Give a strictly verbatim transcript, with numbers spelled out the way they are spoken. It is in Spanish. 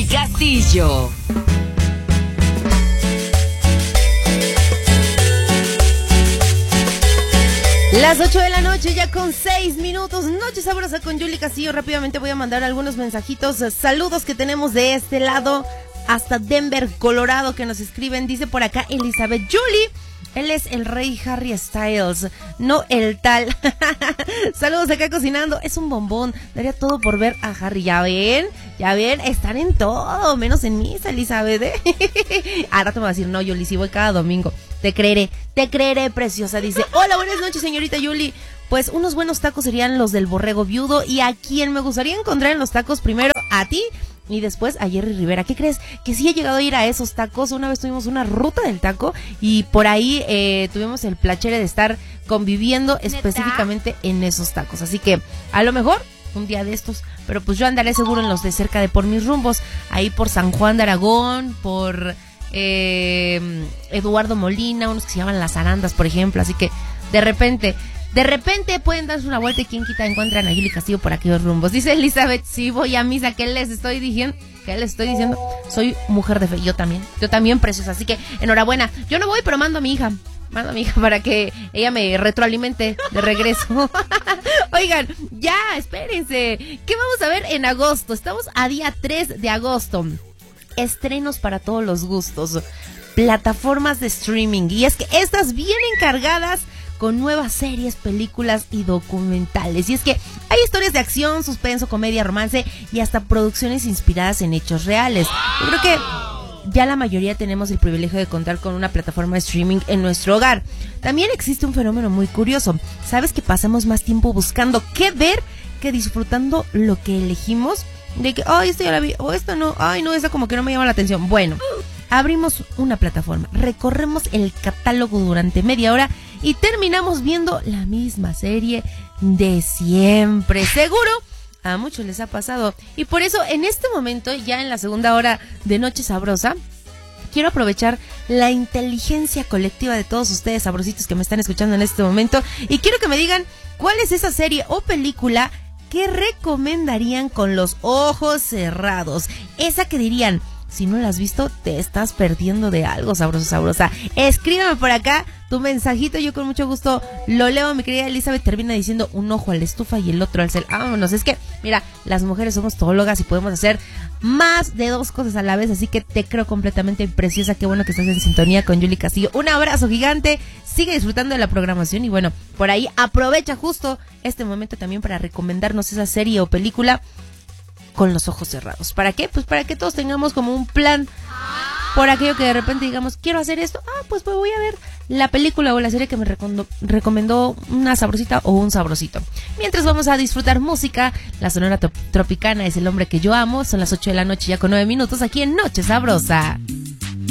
Castillo. Las ocho de la noche, ya con seis minutos. Noche sabrosa con Yuli Castillo. Rápidamente voy a mandar algunos mensajitos. Saludos que tenemos de este lado hasta Denver, Colorado, que nos escriben. Dice por acá Elizabeth: Yuli, él es el rey Harry Styles, no el tal. Saludos acá cocinando. Es un bombón. Daría todo por ver a Harry. Ya ven, ya ven, están en todo, menos en misa, Elizabeth, ¿eh? Ahora te me va a decir, no, Yuli, si voy cada domingo. Te creeré, te creeré, preciosa. Dice: hola, buenas noches, señorita Yuli. Pues unos buenos tacos serían los del borrego viudo. Y a quien me gustaría encontrar en los tacos, primero a ti y después a Jerry Rivera. ¿Qué crees? Que sí he llegado a ir a esos tacos. Una vez tuvimos una ruta del taco y por ahí eh, tuvimos el placer de estar conviviendo específicamente en esos tacos. Así que a lo mejor un día de estos, pero pues yo andaré seguro en los de cerca de por mis rumbos, ahí por San Juan de Aragón, por eh, Eduardo Molina, unos que se llaman Las Arandas, por ejemplo. Así que de repente De repente pueden darse una vuelta y quien quita encuentran a Yuli Castillo por aquellos rumbos. Dice Elizabeth: sí, voy a misa. ¿Qué les estoy diciendo? ¿Qué les estoy diciendo? Soy mujer de fe. Yo también. Yo también, preciosa. Así que enhorabuena. Yo no voy, pero mando a mi hija. Mando a mi hija para que ella me retroalimente de regreso. Oigan, ya, espérense. ¿Qué vamos a ver en agosto? Estamos a día tres de agosto. Estrenos para todos los gustos. Plataformas de streaming. Y es que estas vienen cargadas con nuevas series, películas y documentales. Y es que hay historias de acción, suspenso, comedia, romance y hasta producciones inspiradas en hechos reales. Yo creo que ya la mayoría tenemos el privilegio de contar con una plataforma de streaming en nuestro hogar. También existe un fenómeno muy curioso. ¿Sabes que pasamos más tiempo buscando qué ver que disfrutando lo que elegimos? De que, ay, esto ya la vi, o esto no, ay, no, esa como que no me llama la atención. Bueno, abrimos una plataforma, recorremos el catálogo durante media hora y terminamos viendo la misma serie de siempre. Seguro a muchos les ha pasado. Y por eso en este momento, ya en la segunda hora de Noche Sabrosa, quiero aprovechar la inteligencia colectiva de todos ustedes sabrositos que me están escuchando en este momento y quiero que me digan cuál es esa serie o película que recomendarían con los ojos cerrados. Esa que dirían: si no la has visto, te estás perdiendo de algo, sabroso, sabrosa. Escríbame por acá tu mensajito, yo con mucho gusto lo leo. Mi querida Elizabeth termina diciendo: un ojo a la estufa y el otro al cel. Vámonos, es que, mira, las mujeres somos todólogas y podemos hacer más de dos cosas a la vez, así que te creo completamente preciosa. Qué bueno que estás en sintonía con Yuli Castillo. Un abrazo gigante, sigue disfrutando de la programación y bueno, por ahí aprovecha justo este momento también para recomendarnos esa serie o película con los ojos cerrados. ¿Para qué? Pues para que todos tengamos como un plan por aquello que de repente digamos: quiero hacer esto, ah, pues me voy a ver la película o la serie que me recomendó, recomendó una sabrosita o un sabrosito. Mientras vamos a disfrutar música, la Sonora Tropicana es el hombre que yo amo. Son las ocho de la noche ya con nueve minutos aquí en Noche Sabrosa.